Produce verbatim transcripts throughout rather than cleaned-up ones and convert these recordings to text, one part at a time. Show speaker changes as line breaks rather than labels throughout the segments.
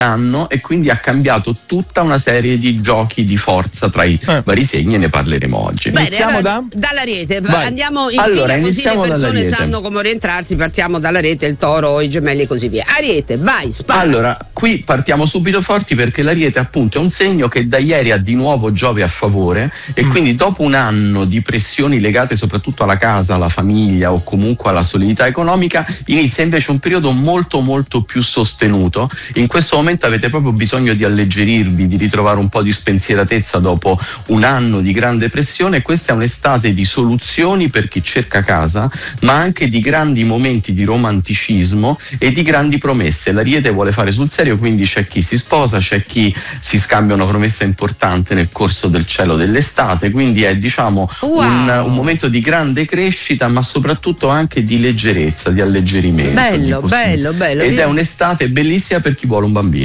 anno, e quindi ha cambiato tutta una serie di giochi di forza tra i eh. vari segni, e ne parleremo oggi.
Bene, iniziamo allora, da? dall'Ariete. Vai. Andiamo in
allora,
fila, così le persone
dall'Ariete.
sanno come orientarsi. Partiamo dall'Ariete, il Toro, i Gemelli e così via. Ariete, vai, spara.
Allora, qui partiamo subito forti, perché l'Ariete appunto è un segno che da ieri ha di nuovo Giove a favore, e mm. quindi dopo un anno di pressioni legate soprattutto alla casa, alla famiglia o comunque alla solidità economica, inizia invece un periodo molto molto più sostenuto. In questo momento avete proprio bisogno di alleggerirvi, di ritrovare un po' di spensieratezza dopo un anno di grande pressione. Questa è un'estate di soluzioni per chi cerca casa, ma anche di grandi momenti di romanticismo e di grandi promesse. L'Ariete vuole fare sul serio, quindi c'è chi si sposa, c'è chi si scambia una promessa importante nel corso del cielo dell'estate, quindi è diciamo
wow.
un, un momento di grande crescita, ma soprattutto anche di leggerezza, di alleggerimento.
Bello,
di
bello, bello.
Ed è un'estate bellissima per chi vuole un bambino.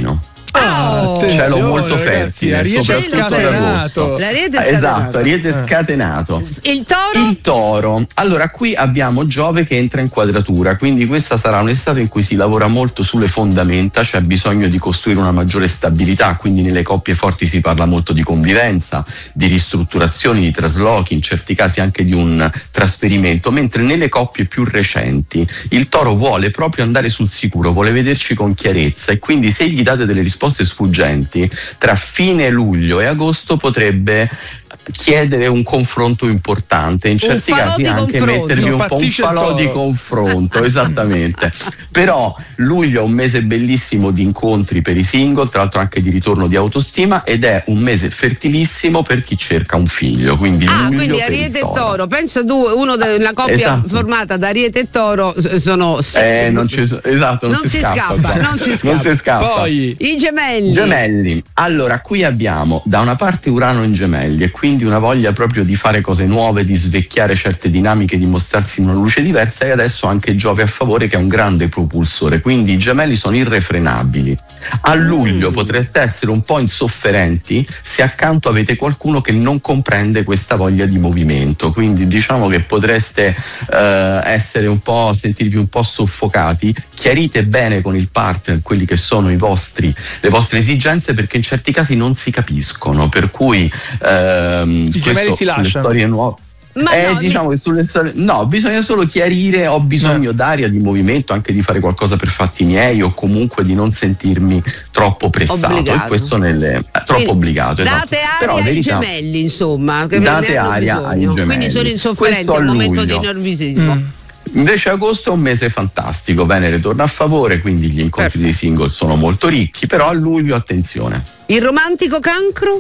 Oh,
cielo molto fertile, soprattutto ad agosto.
L'Ariete
scatenato. Esatto, Ariete scatenato.
Il Toro?
Il Toro. Allora, qui abbiamo Giove che entra in quadratura, quindi questa sarà un'estate in cui si lavora molto sulle fondamenta, c'è bisogno di costruire una maggiore stabilità, quindi nelle coppie forti si parla molto di convivenza, di ristrutturazioni, di traslochi, in certi casi anche di un trasferimento, mentre nelle coppie più recenti il Toro vuole proprio andare sul sicuro, vuole vederci con chiarezza, e quindi se gli date delle risposte sfuggenti tra fine luglio e agosto potrebbe chiedere un confronto importante, in certi casi anche
confronto.
mettervi un po' un falò di confronto, esattamente. Però luglio è un mese bellissimo di incontri per i single, tra l'altro anche di ritorno di autostima, ed è un mese fertilissimo per chi cerca un figlio, quindi
ah,
luglio
quindi
per
Ariete
il
e
Toro.
Toro, penso due, uno della coppia
esatto.
formata da Ariete e Toro sono
eh, non ci so, esatto, non,
non
si,
si
scappa,
scappa, non si scappa.
non si scappa.
Poi
i Gemelli.
Gemelli. Allora, qui abbiamo da una parte Urano in Gemelli, e quindi una voglia proprio di fare cose nuove, di svecchiare certe dinamiche, di mostrarsi in una luce diversa, e adesso anche Giove a favore, che è un grande propulsore, quindi i Gemelli sono irrefrenabili. A luglio mm. potreste essere un po' insofferenti se accanto avete qualcuno che non comprende questa voglia di movimento, quindi diciamo che potreste eh, essere un po', sentirvi un po' soffocati. Chiarite bene con il partner quelli che sono i vostri, le vostre esigenze, perché in certi casi non si capiscono, per cui ehm,
i Gemelli si lasciano.
Storie nuove.
Ma
eh,
no,
diciamo che sulle storie no, bisogna solo chiarire: ho bisogno eh. d'aria, di movimento, anche di fare qualcosa per fatti miei, o comunque di non sentirmi troppo pressato,
obbligato.
E questo nelle eh, troppo
quindi,
obbligato, esatto.
date aria
Però,
ai
verità,
Gemelli, insomma, che
date aria ai Gemelli,
quindi sono insofferenti, è un momento di nervosismo. Mm.
Invece agosto è un mese fantastico, Venere torna a favore, quindi gli incontri Perfetto. dei single sono molto ricchi, però a luglio attenzione.
Il romantico Cancro?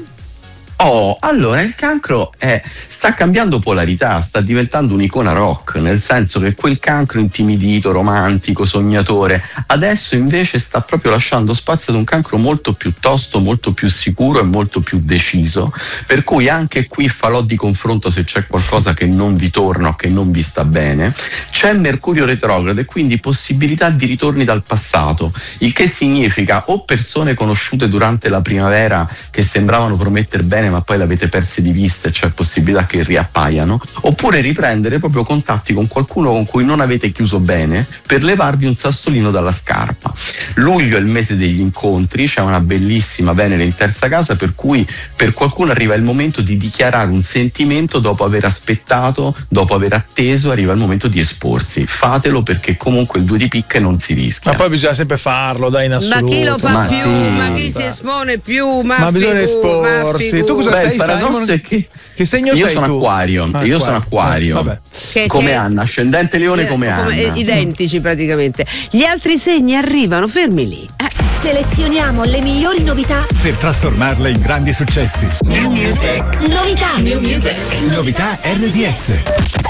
Oh, allora il Cancro è, sta cambiando polarità, sta diventando un'icona rock, nel senso che quel Cancro intimidito, romantico, sognatore, adesso invece sta proprio lasciando spazio ad un Cancro molto più tosto, molto più sicuro e molto più deciso, per cui anche qui falò di confronto se c'è qualcosa che non vi torna o che non vi sta bene. C'è Mercurio retrogrado e quindi possibilità di ritorni dal passato, il che significa o persone conosciute durante la primavera che sembravano promettere bene ma poi l'avete perse di vista e c'è possibilità che riappaiano, oppure riprendere proprio contatti con qualcuno con cui non avete chiuso bene per levarvi un sassolino dalla scarpa. Luglio è il mese degli incontri, c'è una bellissima Venere in terza casa, per cui per qualcuno arriva il momento di dichiarare un sentimento dopo aver aspettato, dopo aver atteso, arriva il momento di esporsi. Fatelo, perché comunque il due di picche non si rischia.
Ma poi bisogna sempre farlo, dai, in assoluto.
Ma chi lo fa
ma
più?
sì,
ma chi si espone più? Ma,
ma bisogna esporsi. Tu cosa
Beh,
sei?
il paradosso
Simon?
è che
che segno
io
sei
sono
tu?
acquario,
Ah,
io
acquario.
sono acquario,
Vabbè.
Che,
come
che
Anna, ascendente leone
eh,
come,
come
Anna.
identici praticamente. Gli altri segni arrivano, fermi lì. Eh.
Selezioniamo le migliori novità
per trasformarle in grandi successi.
New Music. Novità. New Music.
Novità R D S.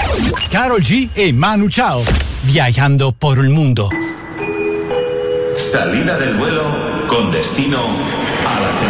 Karol G e Manu Chao, viajando por el mundo.
Salida del vuelo con destino